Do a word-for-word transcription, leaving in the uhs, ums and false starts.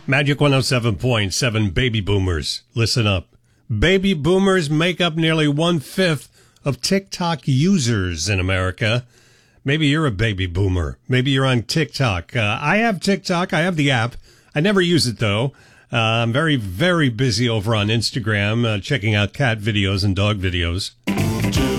Magic one oh seven point seven, baby boomers. Listen up. Baby boomers make up nearly one-fifth of TikTok users in America. Maybe you're a baby boomer. Maybe you're on TikTok. Uh, I have TikTok. I have the app. I never use it, though. Uh, I'm very, very busy over on Instagram, uh, checking out cat videos and dog videos.